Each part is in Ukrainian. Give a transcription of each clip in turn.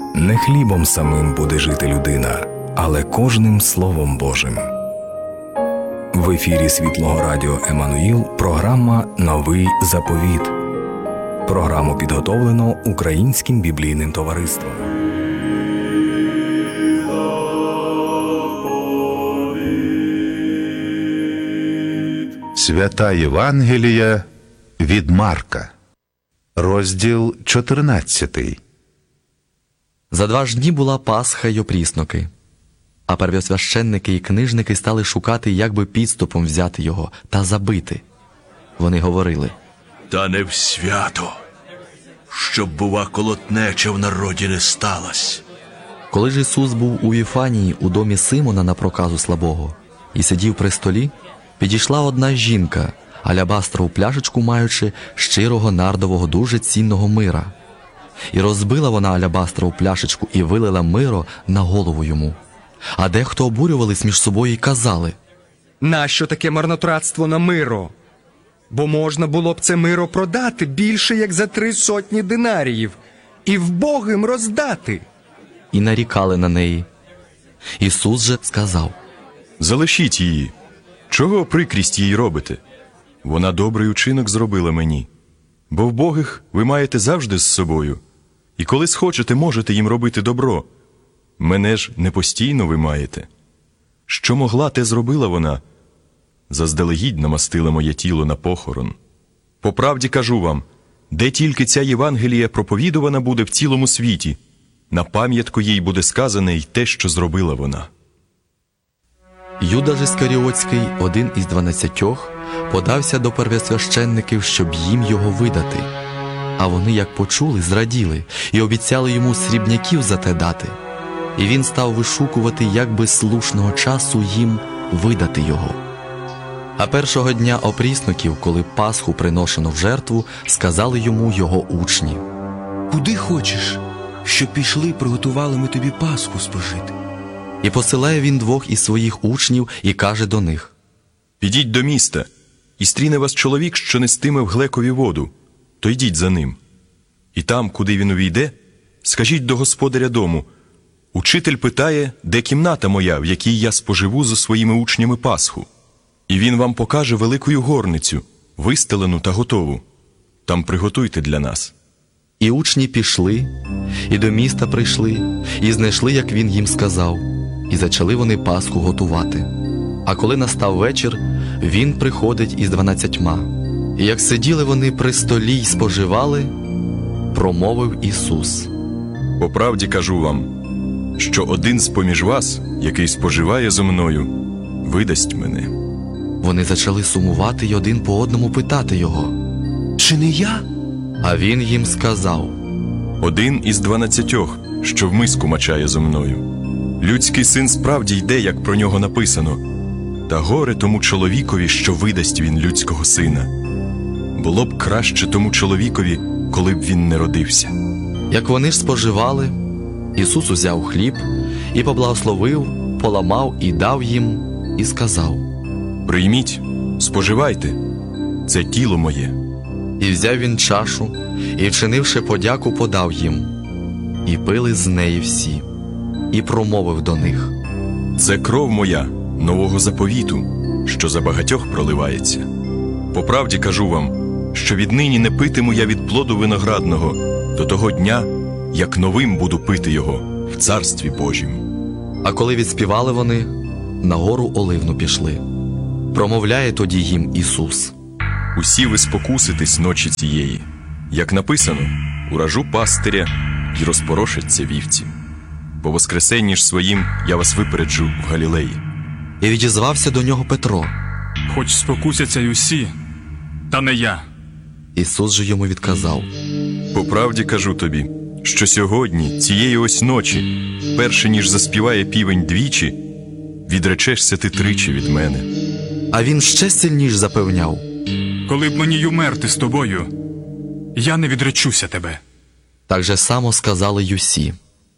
Не хлібом самим буде жити людина, але кожним Словом Божим. В ефірі Світлого Радіо Еммануїл програма «Новий заповіт». Програму підготовлено Українським біблійним товариством. Свята Євангелія від Марка. Розділ 14. За 2 дні була Пасха й опрісноки. А первосвященники і книжники стали шукати, як би підступом взяти його та забити. Вони говорили: «Та не в свято, щоб, бува, колотнеча в народі не сталась». Коли ж Ісус був у Віфанії у домі Симона на проказу слабого і сидів при столі, підійшла одна жінка, алябастрову пляшечку маючи щирого нардового дуже цінного мира. І розбила вона алябастрову пляшечку і вилила миро на голову йому. А дехто обурювались між собою і казали: «Нащо таке марнотратство на миро? Бо можна було б це миро продати більше, як за 300 динаріїв, і вбогим роздати». І нарікали на неї. Ісус же сказав: «Залишіть її. Чого прикрість їй робите? Вона добрий учинок зробила мені. Бо вбогих ви маєте завжди з собою, і коли схочете, можете їм робити добро. Мене ж не постійно ви маєте. Що могла, те зробила вона. Заздалегідь намастила моє тіло на похорон. По правді кажу вам, де тільки ця Євангелія проповідувана буде в цілому світі, на пам'ятку їй буде сказане й те, що зробила вона». Юда ж Іскаріотський, один із 12, подався до первосвященників, щоб їм його видати. А вони, як почули, зраділи і обіцяли йому срібняків за те дати. І він став вишукувати, як би слушного часу їм видати його. А першого дня опрісноків, коли Пасху приношено в жертву, сказали йому його учні: «Куди хочеш, щоб пішли і приготували ми тобі Пасху спожити?» І посилає він 2 із своїх учнів і каже до них: «Підіть до міста, і стріне вас чоловік, що нестиме в глекові воду, то йдіть за ним. І там, куди він увійде, скажіть до господаря дому: учитель питає, де кімната моя, в якій я споживу зо своїми учнями Пасху. І він вам покаже великою горницю, вистелену та готову. Там приготуйте для нас». І учні пішли, і до міста прийшли, і знайшли, як він їм сказав, і зачали вони Пасху готувати. А коли настав вечір, він приходить із 12. І як сиділи вони при столі й споживали, промовив Ісус: «По правді кажу вам, що один з-поміж вас, який споживає зо мною, видасть мене». Вони зачали сумувати й один по одному питати його: «Чи не я?» А він їм сказав: «Один із 12, що в миску мачає зо мною. Людський син справді йде, як про нього написано. Та горе тому чоловікові, що видасть він людського сина. Було б краще тому чоловікові, коли б він не родився». Як вони ж споживали, Ісус узяв хліб і поблагословив, поламав і дав їм, і сказав: «Прийміть, споживайте, це тіло моє». І взяв він чашу, і, вчинивши подяку, подав їм. І пили з неї всі. І промовив до них: «Це кров моя, нового заповіту, що за багатьох проливається. По правді кажу вам, що віднині не питиму я від плоду виноградного до того дня, як новим буду пити його в Царстві Божім». А коли відспівали вони, на гору Оливну пішли. Промовляє тоді їм Ісус: «Усі ви спокуситесь ночі цієї. Як написано, уражу пастиря, і розпорошаться вівці. По воскресенні ж своїм я вас випереджу в Галілеї». І відізвався до нього Петро. «Хоч спокусяться й усі, та не я». Ісус же йому відказав: «По правді кажу тобі, що сьогодні, цієї ось ночі, перше ніж заспіває півень 2, відречешся ти 3 від мене». А він ще сильніш запевняв: «Коли б мені й умерти з тобою, я не відречуся тебе». Так же само сказали й усі.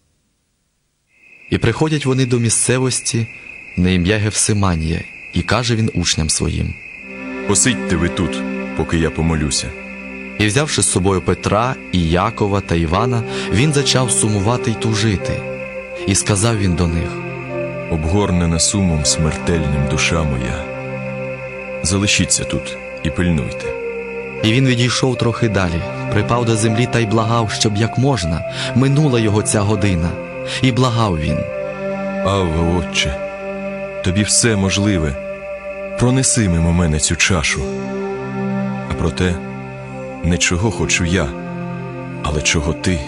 І приходять вони до місцевості на ім'я Гефсиманія, і каже він учням своїм: «Посидьте ви тут, поки я помолюся». І взявши з собою Петра, і Якова та Івана, він зачав сумувати й тужити. І сказав він до них: Обгорнена сумом смертельним душа моя. Залишіться тут і пильнуйте. І він відійшов трохи далі, припав до землі та й благав, щоб як можна минула його ця година. І благав він: Авва, Отче, тобі все можливе. Пронеси мимо мене цю чашу. А проте, не чого хочу я, але чого ти.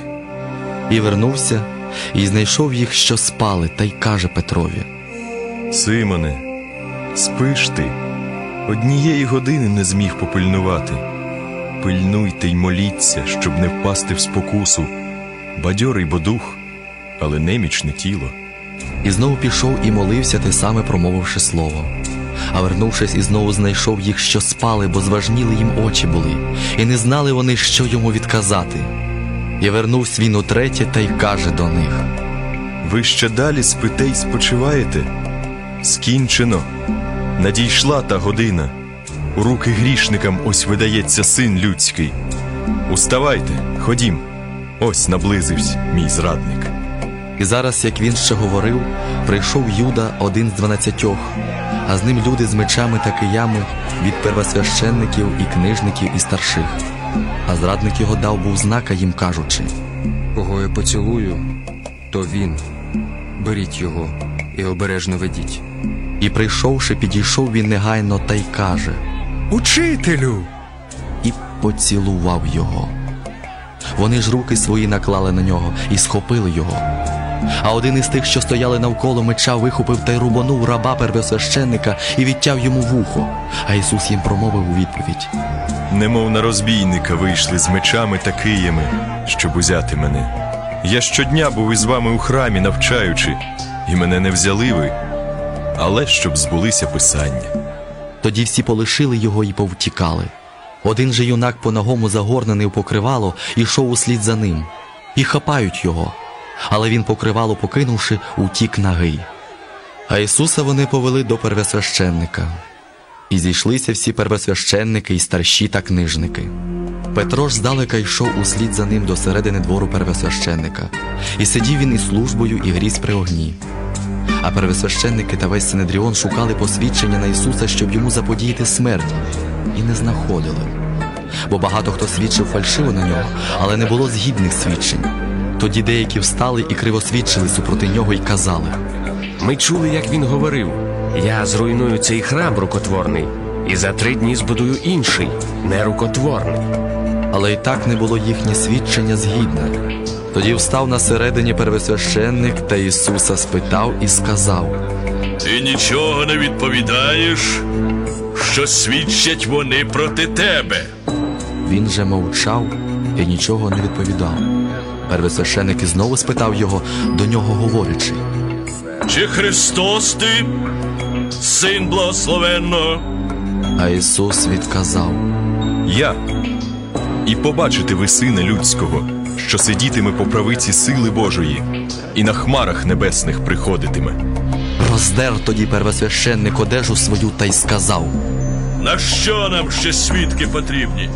І вернувся, і знайшов їх, що спали, та й каже Петрові: Симоне, спиш ти? Однієї години не зміг попильнувати. Пильнуйте й моліться, щоб не впасти в спокусу. Бадьорий бо дух, але немічне тіло. І знову пішов і молився, те саме промовивши слово. А вернувшись, і знову знайшов їх, що спали, бо зважніли їм очі були, і не знали вони, що йому відказати. І вернувся він утретє та й каже до них: Ви ще далі спите й спочиваєте? Скінчено. Надійшла та година. У руки грішникам ось видається Син людський. Уставайте, ходім. Ось наблизився мій зрадник. І зараз, як він ще говорив, прийшов Юда, один з 12, а з ним люди з мечами та киями від первосвященників і книжників і старших. А зрадник його дав був знака їм, кажучи: Кого я поцілую, то він. Беріть його і обережно ведіть. І прийшовши, підійшов він негайно та й каже: Учителю! І поцілував його. Вони ж руки свої наклали на нього і схопили його. А один із тих, що стояли навколо меча, вихопив та й рубанув раба первосвященника і відтяв йому вухо. А Ісус їм промовив у відповідь: Немов на розбійника вийшли з мечами та киями, щоб узяти мене. Я щодня був із вами у храмі, навчаючи, і мене не взяли ви, але щоб збулися писання. Тоді всі полишили його і повтікали. Один же юнак по-нагому загорнений у покривало, ішов услід за ним. І хапають його. Але він, покривало покинувши, утік нагий. А Ісуса вони повели до первосвященника. І зійшлися всі первосвященники, і старші та книжники. Петро ж здалека йшов услід за ним до середини двору первосвященника. І сидів він із службою і гріз при огні. А первосвященники та весь Синедріон шукали посвідчення на Ісуса, щоб йому заподіяти смерть, і не знаходили. Бо багато хто свідчив фальшиво на нього, але не було згідних свідчень. Тоді деякі встали і кривосвідчили супроти нього й казали: Ми чули, як він говорив: я зруйную цей храм рукотворний, і за 3 дні збудую інший, нерукотворний. Але й так не було їхнє свідчення згідне. Тоді встав на середині первосвященник та Ісуса спитав і сказав: Ти нічого не відповідаєш, що свідчать вони проти тебе. Він же мовчав і нічого не відповідав. Первосвященник і знову спитав його, до нього говорячи: Чи Христос ти, Син благословенного? А Ісус відказав: Я. І побачите ви Сина Людського, що сидітиме по правиці сили Божої, і на хмарах небесних приходитиме. Роздер тоді первосвященник одежу свою та й сказав: На що нам ще свідки потрібні?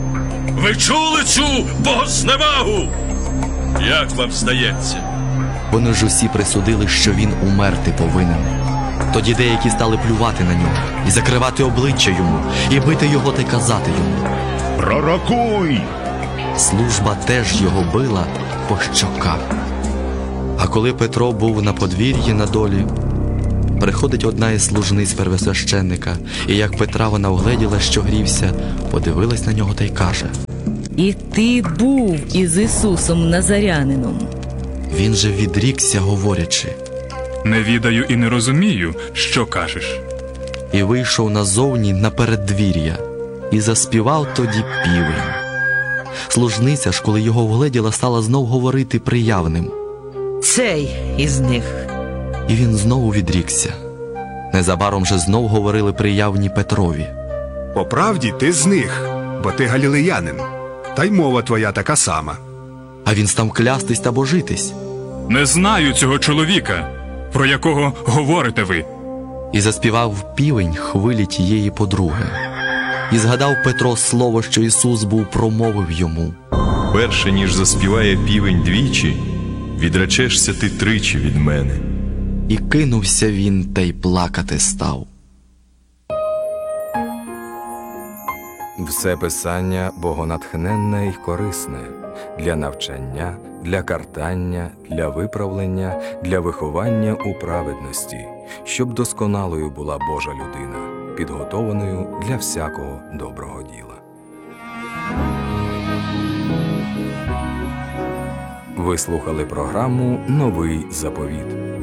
Ви чули цю богозневагу? Як вам здається? Вони ж усі присудили, що він умерти повинен. Тоді деякі стали плювати на нього, і закривати обличчя йому, і бити його та й казати йому: Пророкуй! Служба теж його била по щоках. А коли Петро був на подвір'ї на долі, приходить одна із служниць первосвященника, і як Петра вона угледіла, що грівся, подивилась на нього та й каже: І ти був із Ісусом Назарянином. Він же відрікся, говорячи: Не відаю і не розумію, що кажеш. І вийшов назовні на переддвір'я, і заспівав тоді півень. Служниця ж, коли його вгледіла, стала знов говорити приявним. Цей із них. І він знову відрікся. Незабаром же знов говорили приявні Петрові. По правді ти з них, бо ти галілеянин, та й мова твоя така сама. А він став клястись та божитись. Не знаю цього чоловіка, про якого говорите ви. І заспівав півень хвилі тієї подруги. І згадав Петро слово, що Ісус був промовив йому. Перше, ніж заспіває півень двічі, відречешся ти тричі від мене. І кинувся він, та й плакати став. Все писання богонатхненне й корисне для навчання, для картання, для виправлення, для виховання у праведності, щоб досконалою була Божа людина, підготованою для всякого доброго діла. Ви слухали програму «Новий заповіт».